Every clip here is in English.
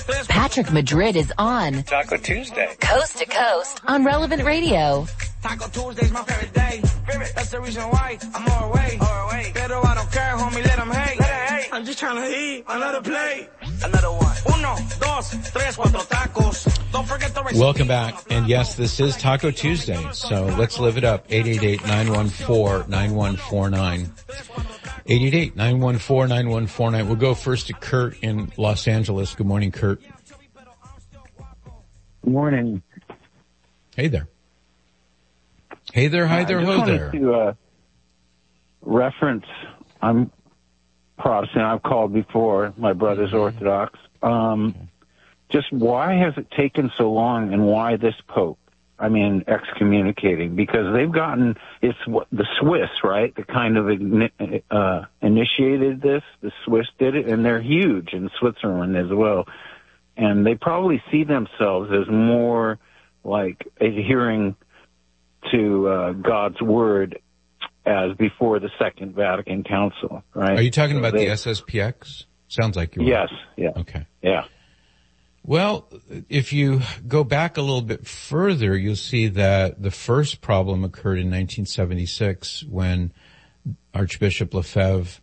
Patrick Madrid is on Taco Tuesday. Coast to Coast on Relevant Radio. Taco Tuesday's my favorite day. That's the reason why I'm all away. Pero I don't care, homie, let them hate. I'm just trying to eat another plate. Another one. Uno, dos, tres, cuatro tacos. Don't forget the recipe. Welcome back. And yes, this is Taco Tuesday. So let's live it up. 888-914-9149. 888-914-9149. We'll go first to Kurt in Los Angeles. Good morning, Kurt. Good morning. Hey there. Hey there, hi there, ho there. I just wanted to reference, I'm Protestant, I've called before, my brother's Orthodox. Just why has it taken so long, and why this Pope? I mean, excommunicating, because they've gotten, it's the Swiss, right, that kind of initiated this. The Swiss did it, and they're huge in Switzerland as well. And they probably see themselves as more like adhering to God's word as before the Second Vatican Council, right? Are you talking about the SSPX? Sounds like you are. Yes, yeah. Okay. Yeah. Well, if you go back a little bit further, you'll see that the first problem occurred in 1976 when Archbishop Lefebvre,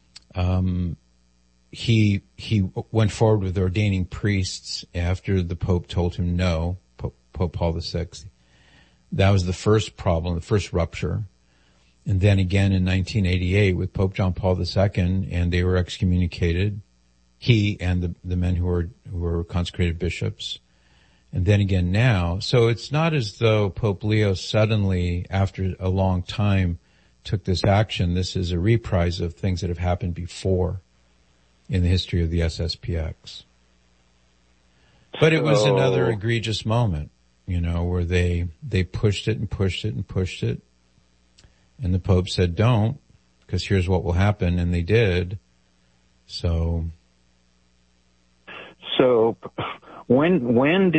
he went forward with ordaining priests after the Pope told him no, Pope Paul VI. That was the first problem, the first rupture. And then again in 1988 with Pope John Paul II, and they were excommunicated. He and the men who were consecrated bishops. And then again now. So it's not as though Pope Leo suddenly, after a long time, took this action. This is a reprise of things that have happened before in the history of the SSPX. But it was another egregious moment, you know, where they pushed it and pushed it and pushed it. And the Pope said, don't, because here's what will happen. And they did. So when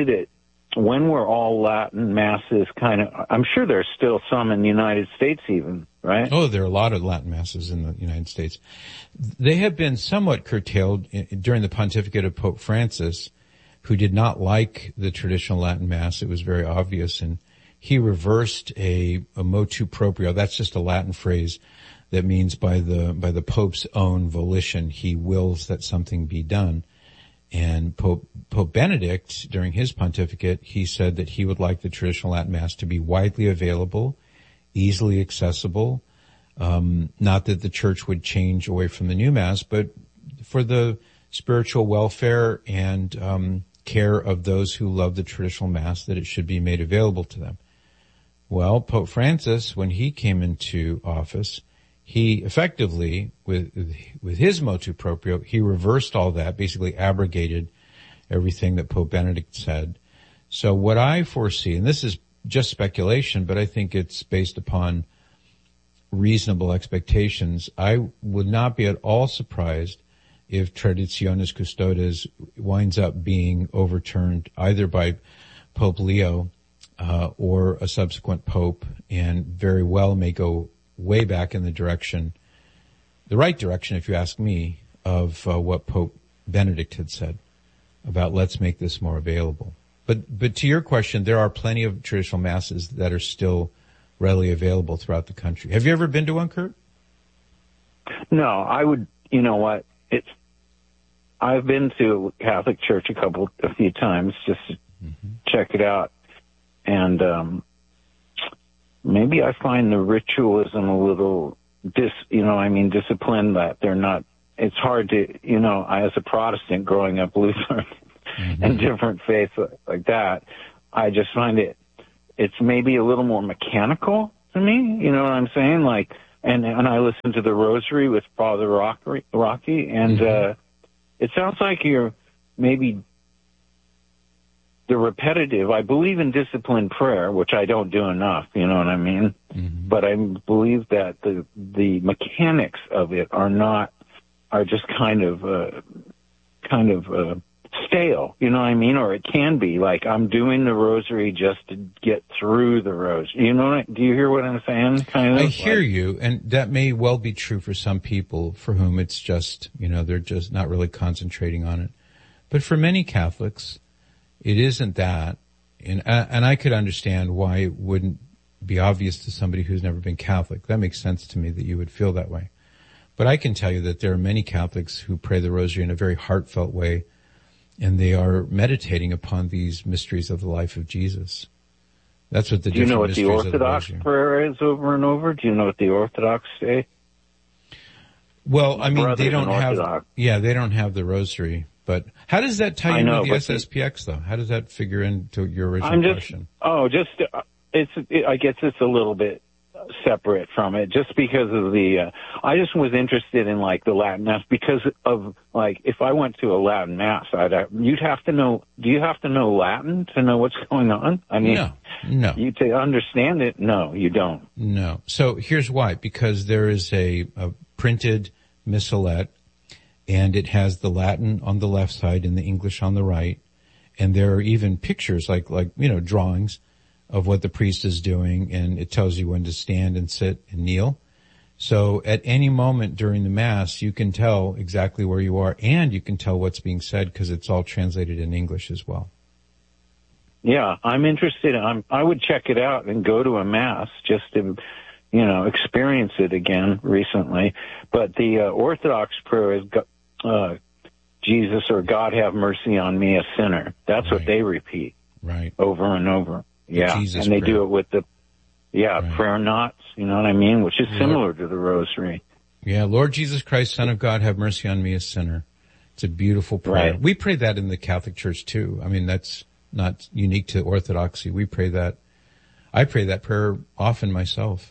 were all Latin masses kind of, I'm sure there's still some in the United States even, right? Oh, there are a lot of Latin masses in the United States. They have been somewhat curtailed during the pontificate of Pope Francis, who did not like the traditional Latin Mass. It was very obvious, and he reversed a motu proprio. That's just a Latin phrase that means by the Pope's own volition, he wills that something be done. And Pope Benedict, during his pontificate, he said that he would like the traditional Latin Mass to be widely available, easily accessible. Not that the Church would change away from the new Mass, but for the spiritual welfare and care of those who love the traditional Mass, that it should be made available to them. Well, Pope Francis, when he came into office, he effectively, with his motu proprio, he reversed all that, basically abrogated everything that Pope Benedict said. So what I foresee, and this is just speculation, but I think it's based upon reasonable expectations, I would not be at all surprised if Traditionis Custodes winds up being overturned either by Pope Leo or a subsequent pope, and very well may go way back in the right direction, if you ask me, of what Pope Benedict had said about let's make this more available. But to your question, there are plenty of traditional masses that are still readily available throughout the country. Have you ever been to one, Kurt? No, I would, you know what, I've been to Catholic Church a few times just to check it out. And, maybe I find the ritualism a little disciplined, that they're not, it's hard to, as a Protestant growing up Lutheran and different faiths like that, I just find it's maybe a little more mechanical to me, you know what I'm saying? Like, and I listen to the Rosary with Father Rocky, and, it sounds like you're maybe the repetitive. I believe in disciplined prayer, which I don't do enough, you know what I mean? But I believe that the mechanics of it are just kind of stale, you know what I mean? Or it can be like I'm doing the Rosary just to get through the Rosary. You know, do you hear what I'm saying? I hear you, and that may well be true for some people for whom it's just, they're just not really concentrating on it. But for many Catholics, it isn't that. And I could understand why it wouldn't be obvious to somebody who's never been Catholic. That makes sense to me that you would feel that way. But I can tell you that there are many Catholics who pray the rosary in a very heartfelt way, and they are meditating upon these mysteries of the life of Jesus. That's what the different mysteries of the rosary. Do you know what the Orthodox prayer is over and over? Do you know what the Orthodox say? Well, I mean, they don't have, they don't have the rosary. But how does that tie in with the SSPX, though? How does that figure into your original question? I guess it's a little bit separate from it, just because of I just was interested in, like, the Latin Mass, because of, like, if I went to a Latin Mass, you'd have to know, do you have to know Latin to know what's going on? I mean, no. You to understand it? No, you don't. No. So here's why. Because there is a printed missalette, and it has the Latin on the left side and the English on the right. And there are even pictures, like, drawings of what the priest is doing, and it tells you when to stand and sit and kneel. So at any moment during the Mass, you can tell exactly where you are, and you can tell what's being said because it's all translated in English as well. Yeah, I'm interested. I would check it out and go to a Mass just to, experience it again recently. But the Orthodox prayer is, Jesus or God have mercy on me, a sinner. That's what they repeat. Right. Over and over. Yeah. Jesus and they prayer. do it with the, prayer knots, you know what I mean? Which is similar to the rosary. Yeah. Lord Jesus Christ, Son of God, have mercy on me, a sinner. It's a beautiful prayer. Right. We pray that in the Catholic Church too. I mean, that's not unique to Orthodoxy. We pray that. I pray that prayer often myself.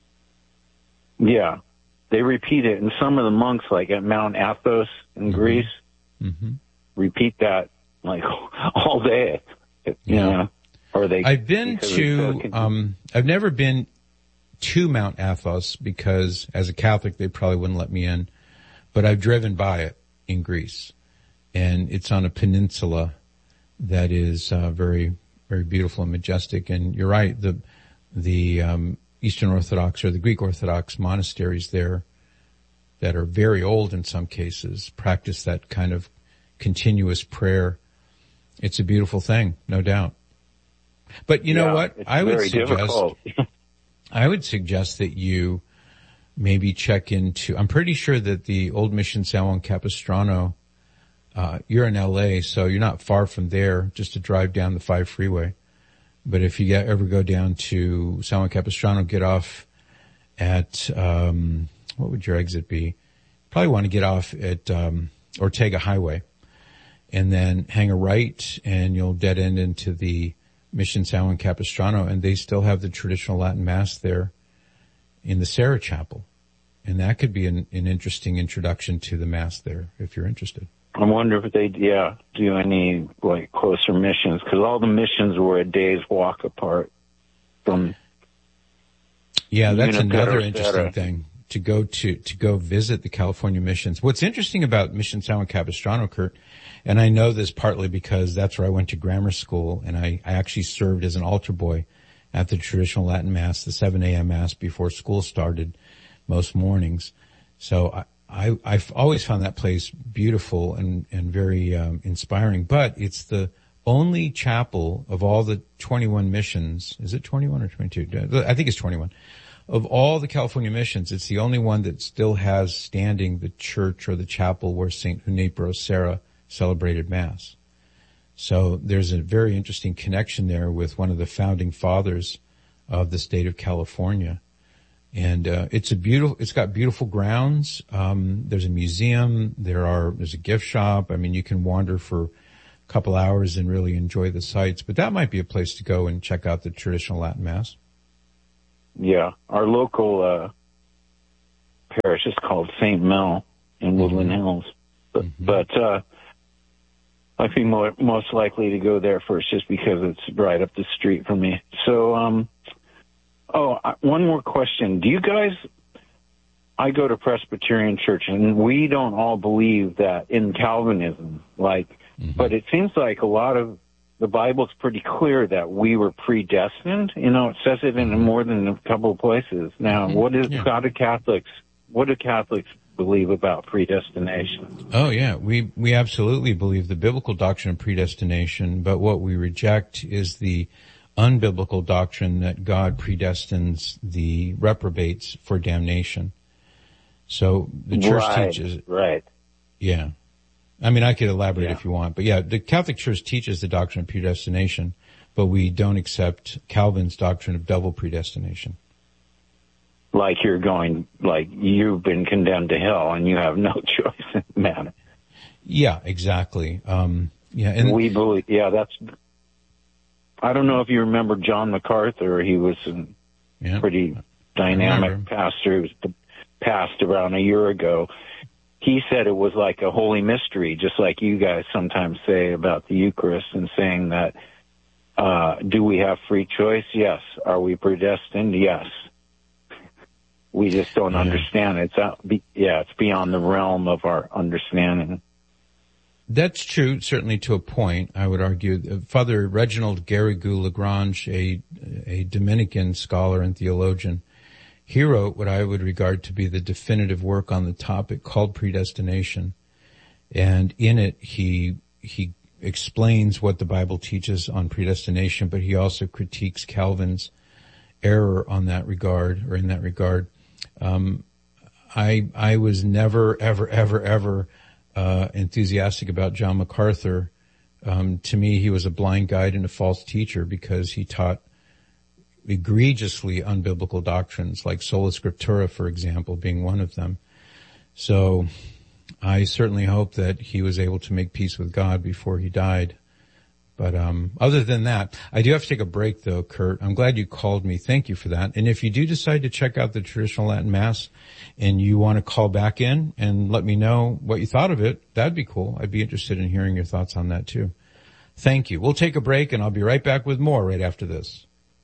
Yeah. They repeat it, and some of the monks, like at Mount Athos in Greece, repeat that like all day. You know, or they. I've been to. I've never been to Mount Athos because, as a Catholic, they probably wouldn't let me in. But I've driven by it in Greece, and it's on a peninsula that is very, very beautiful and majestic. And you're right, the Eastern Orthodox or the Greek Orthodox monasteries there that are very old in some cases practice that kind of continuous prayer. It's a beautiful thing, no doubt. But you know what? I would suggest that you maybe check into, I'm pretty sure that the old mission San Juan Capistrano, you're in LA, so you're not far from there, just to drive down the 5 freeway. But if you ever go down to San Juan Capistrano, get off at, what would your exit be? Probably want to get off at, Ortega Highway and then hang a right and you'll dead end into the Mission San Juan Capistrano, and they still have the traditional Latin Mass there in the Sarah Chapel. And that could be an interesting introduction to the Mass there, if you're interested. I wonder if they, do any, like, closer missions, because all the missions were a day's walk apart from. Yeah, that's another interesting thing, to go visit the California missions. What's interesting about Mission San Juan Capistrano, Kurt, and I know this partly because that's where I went to grammar school, and I actually served as an altar boy at the traditional Latin Mass, the 7 a.m. Mass before school started most mornings. So I've always found that place beautiful and very inspiring, but it's the only chapel of all the 21 missions. Is it 21 or 22? I think it's 21. Of all the California missions, it's the only one that still has standing the church or the chapel where St. Junipero Serra celebrated Mass. So there's a very interesting connection there with one of the founding fathers of the state of California. And it's got beautiful grounds. There's a museum. There's a gift shop. I mean, you can wander for a couple hours and really enjoy the sights. But that might be a place to go and check out the traditional Latin Mass. Yeah, our local parish is called St. Mel in Woodland Hills, but I'd be most likely to go there first, just because it's right up the street from me. So, one more question: do you guys? I go to Presbyterian Church, and we don't all believe that in Calvinism, but it seems like a lot of the Bible's pretty clear that we were predestined. You know, it says it in more than a couple of places. Now, what do Catholics believe about predestination. Oh yeah, we absolutely believe the biblical doctrine of predestination, but what we reject is the unbiblical doctrine that God predestines the reprobates for damnation. So the church teaches... Right. Yeah. I mean, I could elaborate if you want, but yeah, the Catholic Church teaches the doctrine of predestination, but we don't accept Calvin's doctrine of double predestination. Like you've been condemned to hell and you have no choice in the matter. Yeah, exactly. And we believe, I don't know if you remember John MacArthur. He was a pretty dynamic pastor. He was passed around a year ago. He said it was like a holy mystery, just like you guys sometimes say about the Eucharist, and saying that, do we have free choice? Yes. Are we predestined? Yes. We just don't understand it. It's beyond the realm of our understanding. That's true, certainly to a point, I would argue. Father Reginald Garrigou-Lagrange, a Dominican scholar and theologian, he wrote what I would regard to be the definitive work on the topic called Predestination. And in it, he explains what the Bible teaches on predestination, but he also critiques Calvin's error on that regard, or in that regard. I was never, ever enthusiastic about John MacArthur. To me, he was a blind guide and a false teacher because he taught egregiously unbiblical doctrines, like sola scriptura, for example, being one of them. So I certainly hope that he was able to make peace with God before he died. But other than that, I do have to take a break, though, Kurt. I'm glad you called me. Thank you for that. And if you do decide to check out the traditional Latin Mass and you want to call back in and let me know what you thought of it, that'd be cool. I'd be interested in hearing your thoughts on that, too. Thank you. We'll take a break, and I'll be right back with more right after this.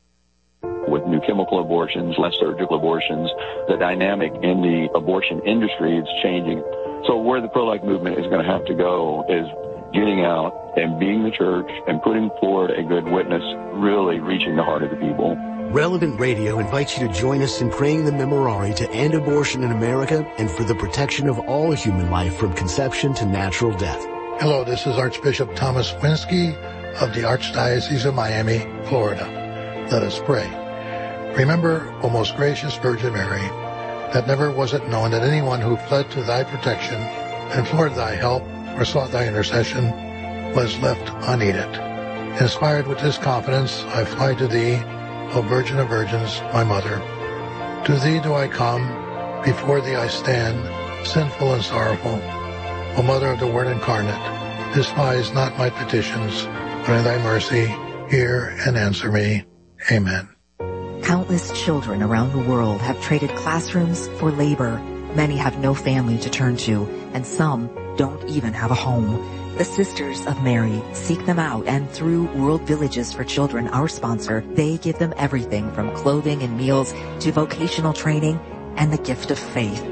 With new chemical abortions, less surgical abortions, the dynamic in the abortion industry is changing. So where the pro-life movement is going to have to go is getting out and being the church and putting forward a good witness, really reaching the heart of the people. Relevant Radio invites you to join us in praying the Memorare to end abortion in America and for the protection of all human life from conception to natural death. Hello, this is Archbishop Thomas Winsky of the Archdiocese of Miami, Florida. Let us pray. Remember, O most gracious Virgin Mary, that never was it known that anyone who fled to thy protection, implored thy help, or sought thy intercession, was left unneeded. Inspired with this confidence, I fly to thee, O Virgin of Virgins, my Mother. To thee do I come, before thee I stand, sinful and sorrowful. O Mother of the Word incarnate, despise not my petitions, but in thy mercy hear and answer me. Amen. Countless children around the world have traded classrooms for labor. Many have no family to turn to, and some don't even have a home. The Sisters of Mary seek them out, and through World Villages for Children, our sponsor, they give them everything from clothing and meals to vocational training and the gift of faith.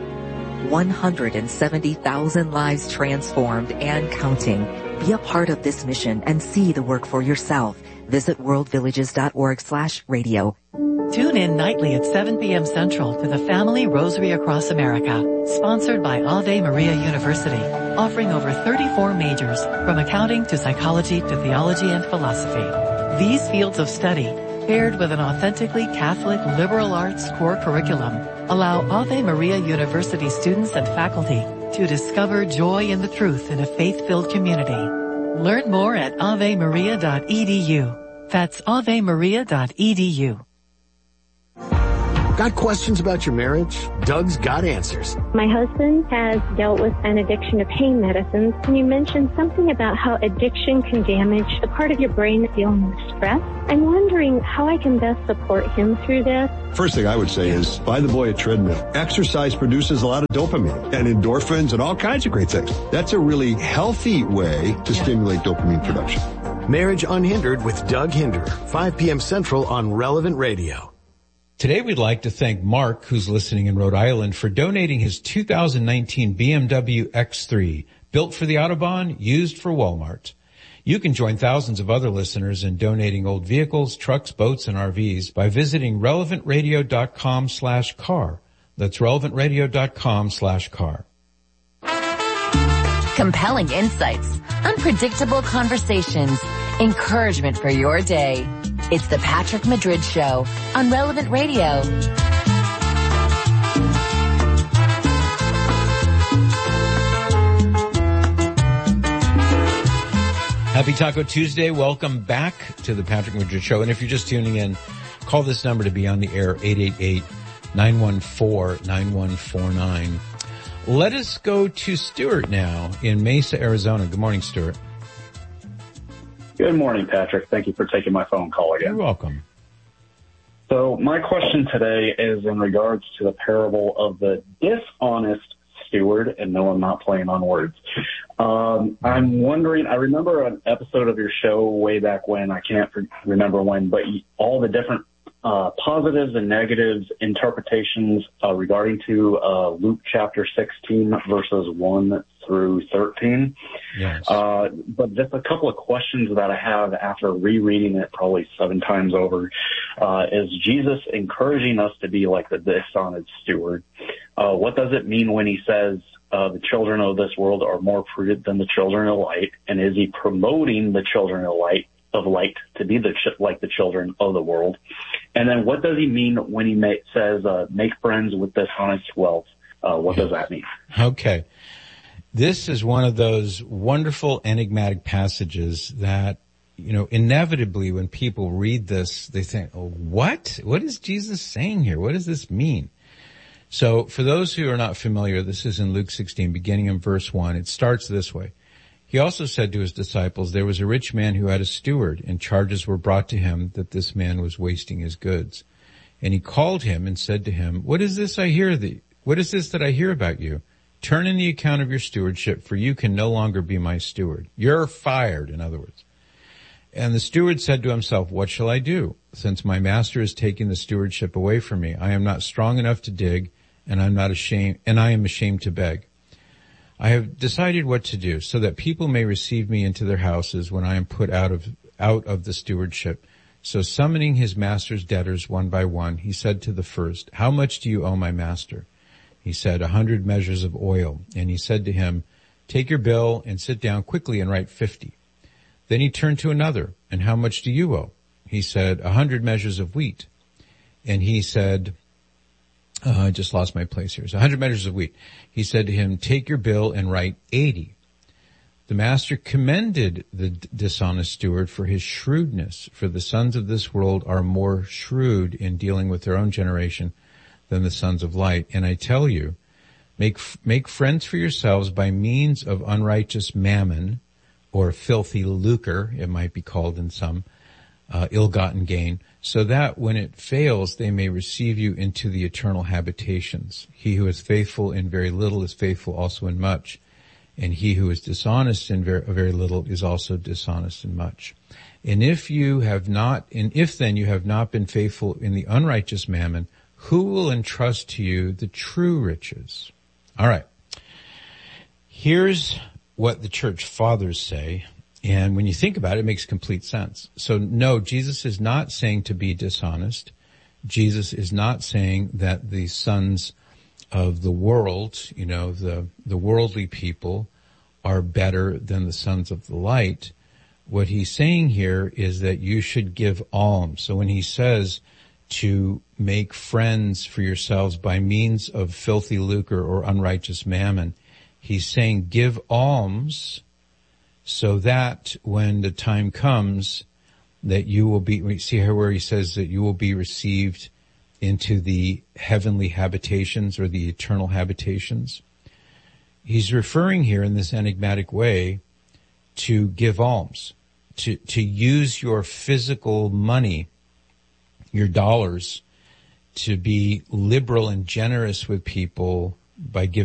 170,000 lives transformed and counting. Be a part of this mission and see the work for yourself. Visit worldvillages.org/radio. Tune in nightly at 7 p.m. Central to the Family Rosary Across America, sponsored by Ave Maria University, offering over 34 majors, from accounting to psychology to theology and philosophy. These fields of study, paired with an authentically Catholic liberal arts core curriculum, allow Ave Maria University students and faculty to discover joy in the truth in a faith-filled community. Learn more at avemaria.edu. That's avemaria.edu. Got questions about your marriage? Doug's got answers. My husband has dealt with an addiction to pain medicines, and you mentioned something about how addiction can damage the part of your brain that's dealing with stress. I'm wondering how I can best support him through this. First thing I would say is buy the boy a treadmill. Exercise produces a lot of dopamine and endorphins and all kinds of great things. That's a really healthy way to stimulate dopamine production. Marriage Unhindered with Doug Hinder, 5 p.m. Central on Relevant Radio. Today we'd like to thank Mark, who's listening in Rhode Island, for donating his 2019 BMW X3, built for the Autobahn, used for Walmart. You can join thousands of other listeners in donating old vehicles, trucks, boats, and RVs by visiting relevantradio.com/car. That's relevantradio.com/car. Compelling insights, unpredictable conversations, encouragement for your day. It's the Patrick Madrid Show on Relevant Radio. Happy Taco Tuesday. Welcome back to the Patrick Madrid Show. And if you're just tuning in, call this number to be on the air, 888-914-9149. Let us go to Stuart now in Mesa, Arizona. Good morning, Stuart. Good morning, Patrick. Thank you for taking my phone call again. You're welcome. So my question today is in regards to the parable of the dishonest steward, and no, I'm not playing on words. I'm wondering, I remember an episode of your show way back when, I can't remember when, but all the different positives and negatives interpretations regarding to Luke chapter 16 verses 1 through 13. Yes. But just a couple of questions that I have after rereading it probably 7 times over. Is Jesus encouraging us to be like the dishonest steward? What does it mean when he says the children of this world are more prudent than the children of light? And is he promoting the children of light to be like the children of the world? And then what does he mean when he says make friends with dishonest wealth? What does that mean? Okay. This is one of those wonderful enigmatic passages that, you know, inevitably when people read this, they think, oh, what? What is Jesus saying here? What does this mean? So for those who are not familiar, this is in Luke 16, beginning in verse 1. It starts this way. He also said to his disciples, there was a rich man who had a steward, and charges were brought to him that this man was wasting his goods. And he called him and said to him, what is this I hear thee? What is this that I hear about you? Turn in the account of your stewardship, for you can no longer be my steward. You're fired, in other words. And the steward said to himself, what shall I do? Since my master is taking the stewardship away from me, I am not strong enough to dig, and I am ashamed to beg. I have decided what to do, so that people may receive me into their houses when I am put out of the stewardship. So summoning his master's debtors one by one, he said to the first, how much do you owe my master? He said, 100 measures of oil. And he said to him, take your bill and sit down quickly and write 50. Then he turned to another, and how much do you owe? He said, 100 measures of wheat. And he said, I just lost my place here. So 100 measures of wheat. He said to him, take your bill and write 80. The master commended the dishonest steward for his shrewdness, for the sons of this world are more shrewd in dealing with their own generation than the sons of light. And I tell you, make friends for yourselves by means of unrighteous mammon, or filthy lucre, it might be called in some, ill-gotten gain, so that when it fails, they may receive you into the eternal habitations. He who is faithful in very little is faithful also in much, and he who is dishonest in very little is also dishonest in much. And if then you have not been faithful in the unrighteous mammon, who will entrust to you the true riches? All right. Here's what the church fathers say. And when you think about it, it makes complete sense. So no, Jesus is not saying to be dishonest. Jesus is not saying that the sons of the world, you know, the worldly people are better than the sons of the light. What he's saying here is that you should give alms. So when he says to make friends for yourselves by means of filthy lucre or unrighteous mammon, he's saying give alms so that when the time comes that you will be, we see here where he says that you will be received into the heavenly habitations or the eternal habitations. He's referring here in this enigmatic way to give alms, to use your physical money, your dollars, to be liberal and generous with people by giving